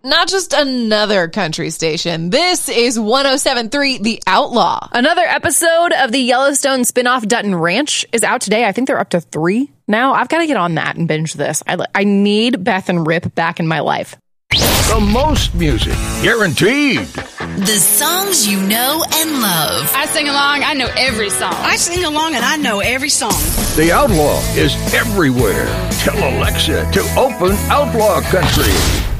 not just another country station. This is 107.3 The Outlaw. Another episode of the Yellowstone spinoff Dutton Ranch is out today. I think they're up to 3 now. I've got to get on that and binge this. I need Beth and Rip back in my life. The most music, guaranteed. The songs you know and love. I sing along, I know every song. I sing along and I know every song. The Outlaw is everywhere. Tell Alexa to open Outlaw Country.